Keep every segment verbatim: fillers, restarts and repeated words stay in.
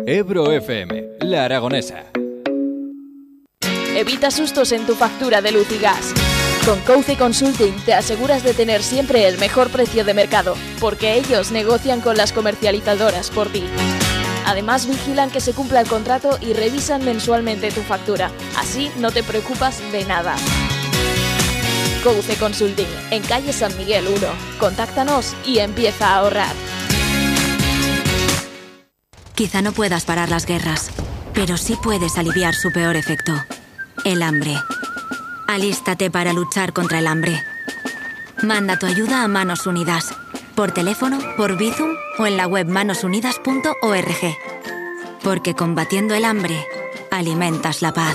Ebro F M, La Aragonesa. Evita sustos en tu factura de luz y gas. Con Couce Consulting te aseguras de tener siempre el mejor precio de mercado, porque ellos negocian con las comercializadoras por ti. Además, vigilan que se cumpla el contrato y revisan mensualmente tu factura. Así no te preocupas de nada. Couce Consulting, en calle San Miguel uno. Contáctanos y empieza a ahorrar. Quizá no puedas parar las guerras, pero sí puedes aliviar su peor efecto, el hambre. Alístate para luchar contra el hambre. Manda tu ayuda a Manos Unidas, por teléfono, por Bizum o en la web manos unidas punto org. Porque combatiendo el hambre, alimentas la paz.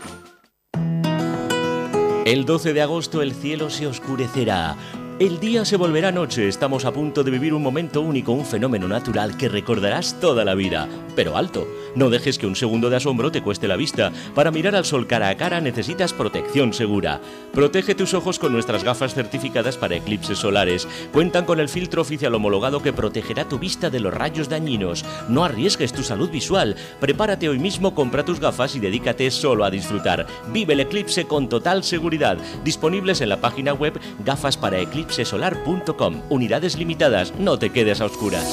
El doce de agosto el cielo se oscurecerá. El día se volverá noche, estamos a punto de vivir un momento único, un fenómeno natural que recordarás toda la vida. Pero alto, no dejes que un segundo de asombro te cueste la vista. Para mirar al sol cara a cara necesitas protección segura. Protege tus ojos con nuestras gafas certificadas para eclipses solares. Cuentan con el filtro oficial homologado que protegerá tu vista de los rayos dañinos. No arriesgues tu salud visual. Prepárate hoy mismo, compra tus gafas y dedícate solo a disfrutar. Vive el eclipse con total seguridad. Disponibles en la página web gafas para eclipse solar punto com. Unidades limitadas, no te quedes a oscuras.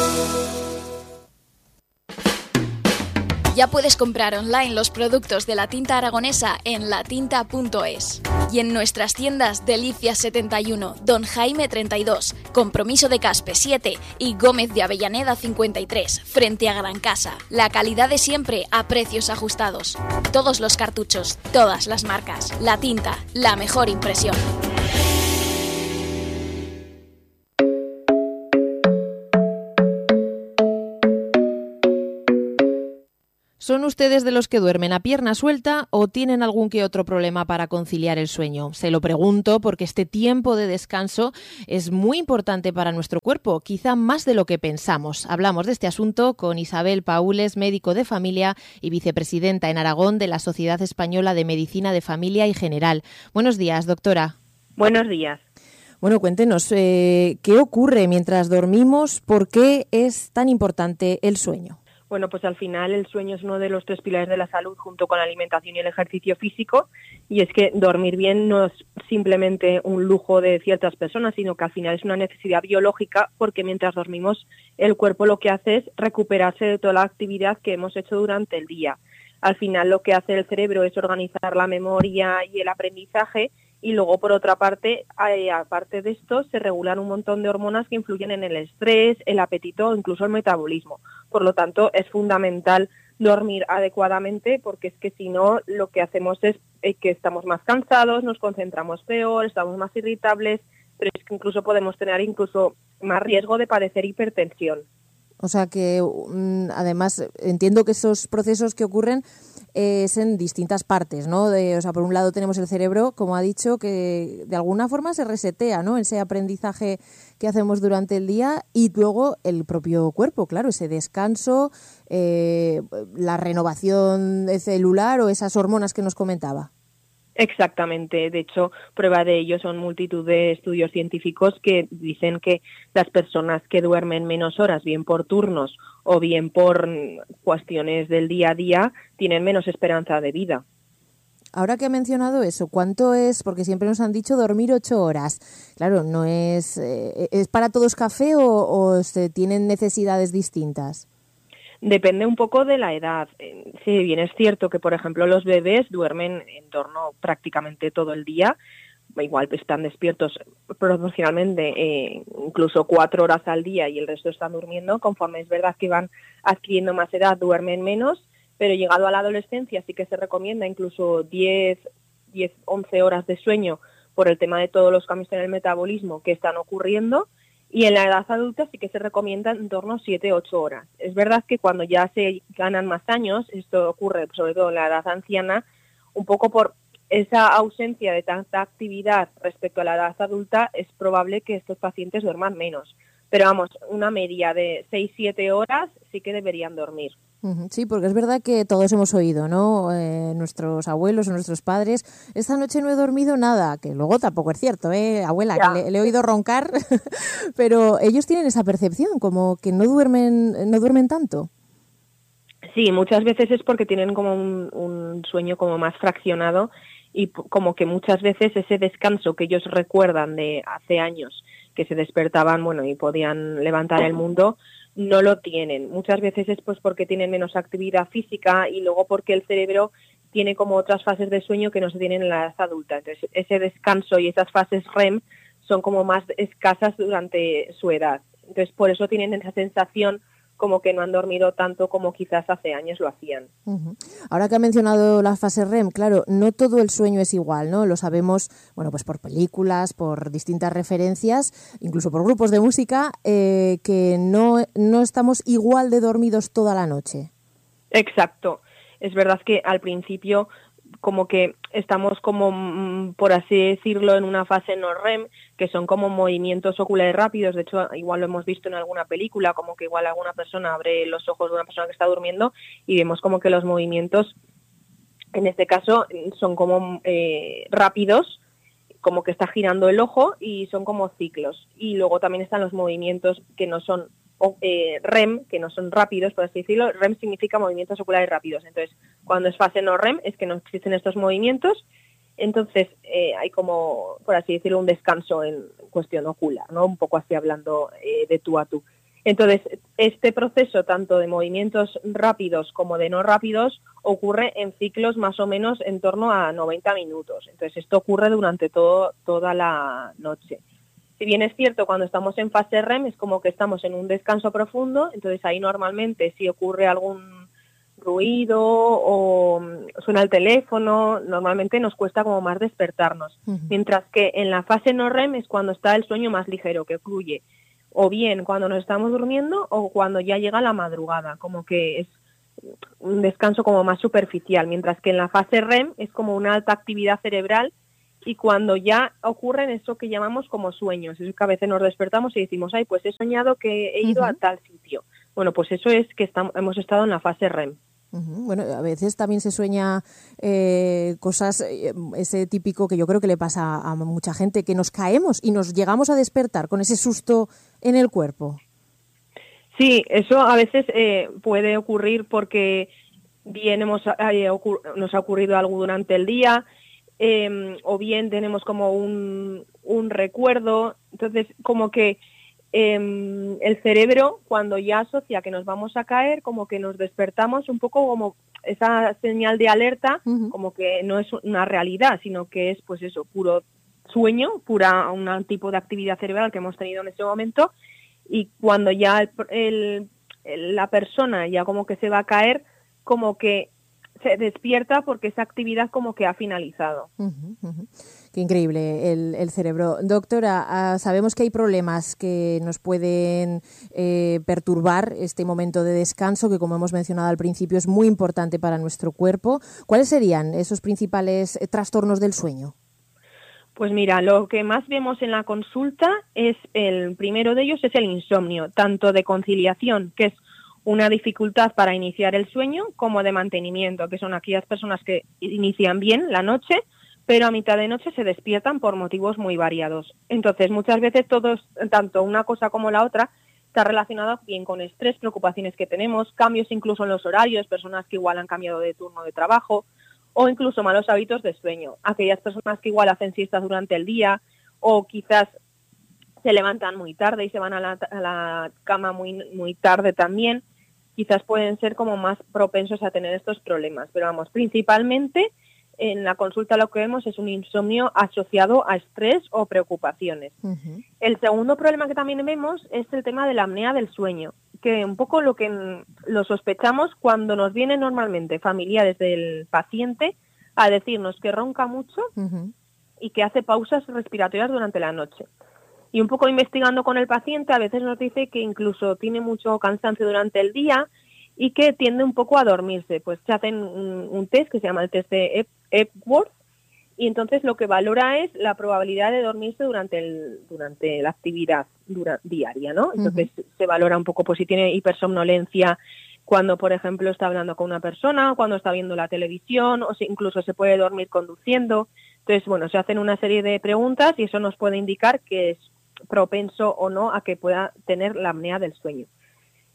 Ya puedes comprar online los productos de la tinta aragonesa en latinta punto es. Y en nuestras tiendas Delicias setenta y uno, Don Jaime treinta y dos, Compromiso de Caspe siete y Gómez de Avellaneda cincuenta y tres, frente a Gran Casa. La calidad de siempre a precios ajustados. Todos los cartuchos, todas las marcas. La tinta, la mejor impresión. ¿Son ustedes de los que duermen a pierna suelta o tienen algún que otro problema para conciliar el sueño? Se lo pregunto porque este tiempo de descanso es muy importante para nuestro cuerpo, quizá más de lo que pensamos. Hablamos de este asunto con Isabel Paules, médico de familia y vicepresidenta en Aragón de la Sociedad Española de Medicina de Familia y General. Buenos días, doctora. Buenos días. Bueno, cuéntenos, eh, ¿qué ocurre mientras dormimos? ¿Por qué es tan importante el sueño? Bueno, pues al final el sueño es uno de los tres pilares de la salud junto con la alimentación y el ejercicio físico, y es que dormir bien no es simplemente un lujo de ciertas personas, sino que al final es una necesidad biológica, porque mientras dormimos el cuerpo lo que hace es recuperarse de toda la actividad que hemos hecho durante el día. Al final lo que hace el cerebro es organizar la memoria y el aprendizaje, y luego, por otra parte, eh, aparte de esto, se regulan un montón de hormonas que influyen en el estrés, el apetito o incluso el metabolismo. Por lo tanto, es fundamental dormir adecuadamente, porque es que si no, lo que hacemos es eh, que estamos más cansados, nos concentramos peor, estamos más irritables, pero es que incluso podemos tener incluso más riesgo de padecer hipertensión. O sea que, además, entiendo que esos procesos que ocurren es en distintas partes, ¿no? De, o sea, por un lado tenemos el cerebro, como ha dicho, que de alguna forma se resetea, ¿no? Ese aprendizaje que hacemos durante el día, y luego el propio cuerpo, claro, ese descanso, eh, la renovación celular o esas hormonas que nos comentaba. Exactamente, de hecho, prueba de ello son multitud de estudios científicos que dicen que las personas que duermen menos horas, bien por turnos o bien por cuestiones del día a día, tienen menos esperanza de vida. Ahora que ha mencionado eso, ¿cuánto es? Porque siempre nos han dicho dormir ocho horas. Claro, ¿no es, eh, es para todos café o, o se tienen necesidades distintas? Depende un poco de la edad. Si bien es cierto que, por ejemplo, los bebés duermen en torno prácticamente todo el día, igual están despiertos proporcionalmente eh, incluso cuatro horas al día y el resto están durmiendo. Conforme es verdad que van adquiriendo más edad, duermen menos, pero llegado a la adolescencia sí que se recomienda incluso diez, once horas de sueño por el tema de todos los cambios en el metabolismo que están ocurriendo. Y en la edad adulta sí que se recomienda en torno a siete, ocho horas. Es verdad que cuando ya se ganan más años, esto ocurre sobre todo en la edad anciana, un poco por esa ausencia de tanta actividad respecto a la edad adulta, es probable que estos pacientes duerman menos. Pero vamos, una media de seis, siete horas sí que deberían dormir. Sí, porque es verdad que todos hemos oído, ¿no? Eh, nuestros abuelos o nuestros padres, esta noche no he dormido nada, que luego tampoco es cierto, ¿eh? Abuela, ya. que le, le he oído roncar, pero ellos tienen esa percepción, como que no duermen, no duermen tanto. Sí, muchas veces es porque tienen como un, un sueño como más fraccionado y p- como que muchas veces ese descanso que ellos recuerdan de hace años, que se despertaban, bueno, y podían levantar el mundo, no lo tienen. Muchas veces es pues porque tienen menos actividad física y luego porque el cerebro tiene como otras fases de sueño que no se tienen en la edad adulta. Entonces, ese descanso y esas fases R E M son como más escasas durante su edad. Entonces, por eso tienen esa sensación como que no han dormido tanto como quizás hace años lo hacían. Uh-huh. Ahora que ha mencionado la fase R E M, claro, no todo el sueño es igual, ¿no? Lo sabemos, bueno, pues por películas, por distintas referencias, incluso por grupos de música, eh, que no, no estamos igual de dormidos toda la noche. Exacto. Es verdad que al principio como que estamos como, por así decirlo, en una fase no R E M, que son como movimientos oculares rápidos. De hecho, igual lo hemos visto en alguna película, como que igual alguna persona abre los ojos de una persona que está durmiendo y vemos como que los movimientos, en este caso, son como eh, rápidos, como que está girando el ojo y son como ciclos. Y luego también están los movimientos que no son o, eh, R E M, que no son rápidos, por así decirlo. R E M significa movimientos oculares rápidos. Entonces, cuando es fase no R E M es que no existen estos movimientos. Entonces, eh, hay como, por así decirlo, un descanso en cuestión ocular, ¿no? Un poco así hablando eh, de tú a tú. Entonces, este proceso tanto de movimientos rápidos como de no rápidos ocurre en ciclos más o menos en torno a noventa minutos. Entonces, esto ocurre durante todo, toda la noche. Si bien es cierto, cuando estamos en fase R E M es como que estamos en un descanso profundo, entonces ahí normalmente si ocurre algún ruido o suena el teléfono, normalmente nos cuesta como más despertarnos. Uh-huh. Mientras que en la fase no R E M es cuando está el sueño más ligero, que fluye o bien cuando nos estamos durmiendo o cuando ya llega la madrugada, como que es un descanso como más superficial, mientras que en la fase R E M es como una alta actividad cerebral y cuando ya ocurren eso que llamamos como sueños, es que a veces nos despertamos y decimos, ay, pues he soñado que he ido uh-huh. a tal sitio. Bueno, pues eso es que estamos, hemos estado en la fase R E M. Uh-huh. Bueno, a veces también se sueña eh, cosas, eh, ese típico que yo creo que le pasa a mucha gente, que nos caemos y nos llegamos a despertar con ese susto en el cuerpo. Sí, eso a veces eh, puede ocurrir porque bien hemos, eh, ocur- nos ha ocurrido algo durante el día, eh, o bien tenemos como un, un recuerdo, entonces como que eh, el cerebro cuando ya asocia que nos vamos a caer, como que nos despertamos un poco como esa señal de alerta, uh-huh. como que no es una realidad, sino que es pues eso, puro sueño, pura un tipo de actividad cerebral que hemos tenido en ese momento, y cuando ya el, el, el, la persona ya como que se va a caer, como que se despierta porque esa actividad como que ha finalizado. Uh-huh, uh-huh. Qué increíble el, el cerebro. Doctora, uh, sabemos que hay problemas que nos pueden eh, perturbar este momento de descanso, que como hemos mencionado al principio es muy importante para nuestro cuerpo. ¿Cuáles serían esos principales eh, trastornos del sueño? Pues mira, lo que más vemos en la consulta es, el primero de ellos es el insomnio, tanto de conciliación, que es una dificultad para iniciar el sueño, como de mantenimiento, que son aquellas personas que inician bien la noche, pero a mitad de noche se despiertan por motivos muy variados. Entonces, muchas veces todos, tanto una cosa como la otra, está relacionado bien con estrés, preocupaciones que tenemos, cambios incluso en los horarios, personas que igual han cambiado de turno de trabajo, o incluso malos hábitos de sueño. Aquellas personas que igual hacen siestas durante el día, o quizás se levantan muy tarde y se van a la, a la cama muy, muy tarde también, quizás pueden ser como más propensos a tener estos problemas. Pero vamos, principalmente en la consulta lo que vemos es un insomnio asociado a estrés o preocupaciones. Uh-huh. El segundo problema que también vemos es el tema de la apnea del sueño, que un poco lo que lo sospechamos cuando nos vienen normalmente familiares del paciente a decirnos que ronca mucho uh-huh. y que hace pausas respiratorias durante la noche. Y un poco investigando con el paciente, a veces nos dice que incluso tiene mucho cansancio durante el día y que tiende un poco a dormirse. Pues se hacen un, un test que se llama el test de Epworth, y entonces lo que valora es la probabilidad de dormirse durante el durante la actividad dura, diaria, ¿no? Entonces uh-huh. se valora un poco pues si tiene hipersomnolencia cuando, por ejemplo, está hablando con una persona, cuando está viendo la televisión, o si incluso se puede dormir conduciendo. Entonces, bueno, se hacen una serie de preguntas y eso nos puede indicar que es propenso o no a que pueda tener la apnea del sueño.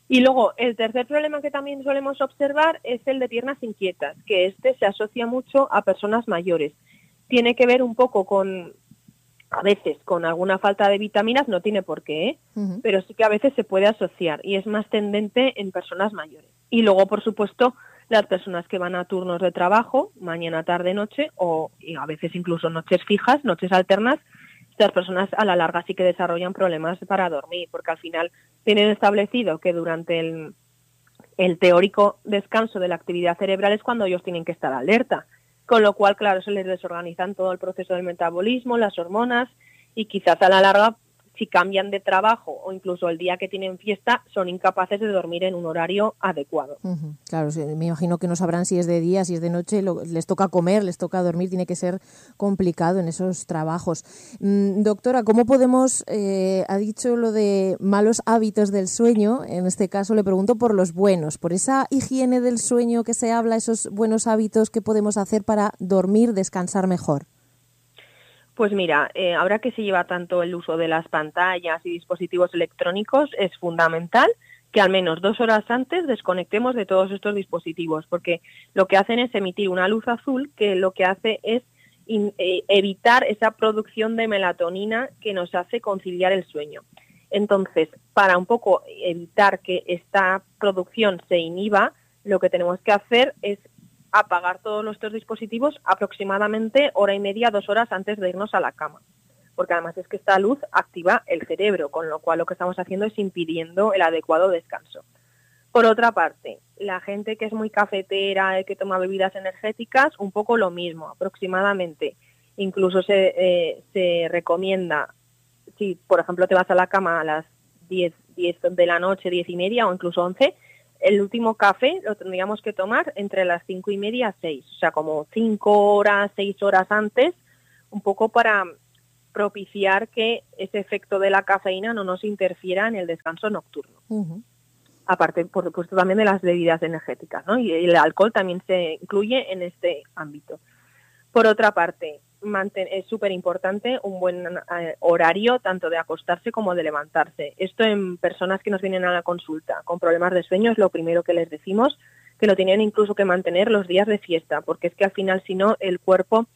Y luego, el tercer problema que también solemos observar es el de piernas inquietas, que este se asocia mucho a personas mayores. Tiene que ver un poco con, a veces, con alguna falta de vitaminas, no tiene por qué, ¿eh? Uh-huh. Pero sí que a veces se puede asociar y es más tendente en personas mayores. Y luego, por supuesto, las personas que van a turnos de trabajo, mañana, tarde, noche, o y a veces incluso noches fijas, noches alternas, estas personas a la larga sí que desarrollan problemas para dormir, porque al final tienen establecido que durante el, el teórico descanso de la actividad cerebral es cuando ellos tienen que estar alerta, con lo cual, claro, se les desorganizan todo el proceso del metabolismo, las hormonas, y quizás a la larga, si cambian de trabajo o incluso el día que tienen fiesta, son incapaces de dormir en un horario adecuado. Uh-huh. Claro, sí, me imagino que no sabrán si es de día, si es de noche, lo, les toca comer, les toca dormir, tiene que ser complicado en esos trabajos. Mm, doctora, ¿cómo podemos, eh, ha dicho lo de malos hábitos del sueño, en este caso le pregunto por los buenos, por esa higiene del sueño que se habla, esos buenos hábitos que podemos hacer para dormir, descansar mejor? Pues mira, eh, ahora que se lleva tanto el uso de las pantallas y dispositivos electrónicos, es fundamental que al menos dos horas antes desconectemos de todos estos dispositivos, porque lo que hacen es emitir una luz azul que lo que hace es in, eh, evitar esa producción de melatonina que nos hace conciliar el sueño. Entonces, para un poco evitar que esta producción se inhiba, lo que tenemos que hacer es apagar todos nuestros dispositivos aproximadamente hora y media, dos horas antes de irnos a la cama. Porque además es que esta luz activa el cerebro, con lo cual lo que estamos haciendo es impidiendo el adecuado descanso. Por otra parte, la gente que es muy cafetera, que toma bebidas energéticas, un poco lo mismo, aproximadamente. Incluso se, eh, se recomienda, si por ejemplo te vas a la cama a las diez, diez de la noche, diez y media o incluso once, el último café lo tendríamos que tomar entre las cinco y media a seis, o sea, como cinco horas, seis horas antes, un poco para propiciar que ese efecto de la cafeína no nos interfiera en el descanso nocturno. Uh-huh. Aparte, por supuesto, también de las bebidas energéticas, ¿no? Y el alcohol también se incluye en este ámbito. Por otra parte, manten- es súper importante un buen eh, horario tanto de acostarse como de levantarse. Esto en personas que nos vienen a la consulta con problemas de sueño es lo primero que les decimos, que lo tienen incluso que mantener los días de fiesta, porque es que al final si no el cuerpo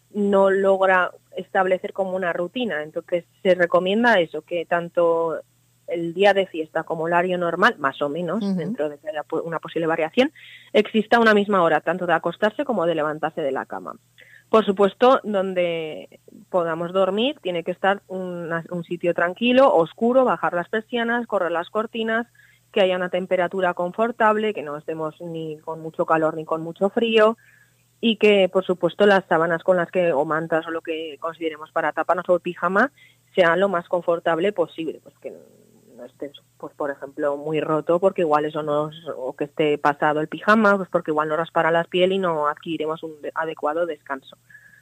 no logra establecer como una rutina. Entonces se recomienda eso, que tanto el día de fiesta como horario normal, más o menos, uh-huh. dentro de que haya una posible variación, exista una misma hora, tanto de acostarse como de levantarse de la cama. Por supuesto, donde podamos dormir, tiene que estar una, un sitio tranquilo, oscuro, bajar las persianas, correr las cortinas, que haya una temperatura confortable, que no estemos ni con mucho calor ni con mucho frío, y que, por supuesto, las sábanas con las que, o mantas o lo que consideremos para taparnos o el pijama, sean lo más confortable posible, pues que no esté, pues por ejemplo, muy roto, porque igual eso nos, o que esté pasado el pijama, pues porque igual nos raspará la piel y no adquiriremos un adecuado descanso.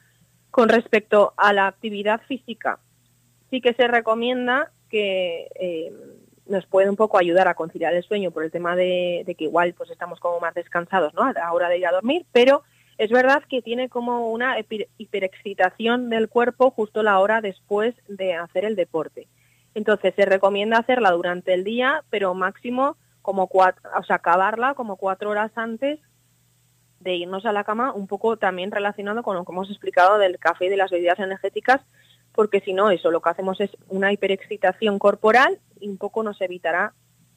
Con respecto a la actividad física, sí que se recomienda que eh, nos puede un poco ayudar a conciliar el sueño por el tema de, de que igual pues estamos como más descansados, ¿no?, a la hora de ir a dormir, pero es verdad que tiene como una hiper, hiperexcitación del cuerpo justo la hora después de hacer el deporte. Entonces se recomienda hacerla durante el día, pero máximo como cuatro, o sea, acabarla como cuatro horas antes de irnos a la cama, un poco también relacionado con lo que hemos explicado del café y de las bebidas energéticas, porque si no, eso lo que hacemos es una hiperexcitación corporal y un poco nos evitará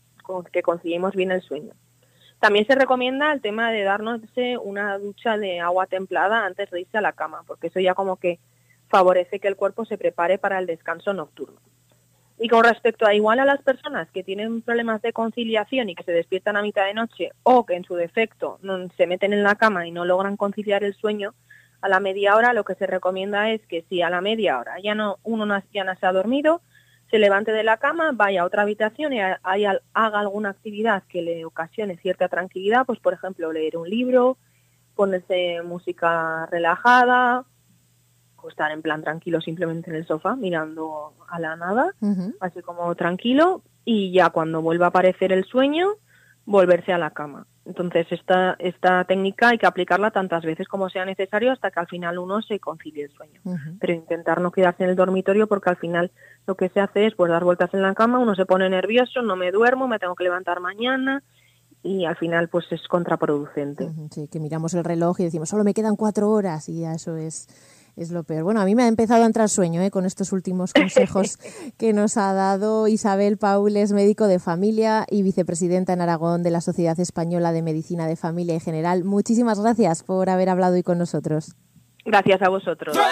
que conciliemos bien el sueño. También se recomienda el tema de darnos una ducha de agua templada antes de irse a la cama, porque eso ya como que favorece que el cuerpo se prepare para el descanso nocturno. Y con respecto a igual a las personas que tienen problemas de conciliación y que se despiertan a mitad de noche o que en su defecto no, se meten en la cama y no logran conciliar el sueño, a la media hora lo que se recomienda es que si a la media hora ya no uno no, ya no se ha dormido, se levante de la cama, vaya a otra habitación y haga alguna actividad que le ocasione cierta tranquilidad, pues por ejemplo leer un libro, ponerse música relajada, o estar en plan tranquilo simplemente en el sofá mirando a la nada, uh-huh. así como tranquilo, y ya cuando vuelva a aparecer el sueño, volverse a la cama. Entonces, esta, esta técnica hay que aplicarla tantas veces como sea necesario hasta que al final uno se concilie el sueño. Uh-huh. Pero intentar no quedarse en el dormitorio, porque al final lo que se hace es pues dar vueltas en la cama, uno se pone nervioso, no me duermo, me tengo que levantar mañana y al final pues es contraproducente. Uh-huh, sí, que miramos el reloj y decimos, solo me quedan cuatro horas y ya eso es... Es lo peor. Bueno, a mí me ha empezado a entrar sueño ¿eh? con estos últimos consejos que nos ha dado Isabel Paul, es médico de familia y vicepresidenta en Aragón de la Sociedad Española de Medicina de Familia y General. Muchísimas gracias por haber hablado hoy con nosotros. Gracias a vosotros.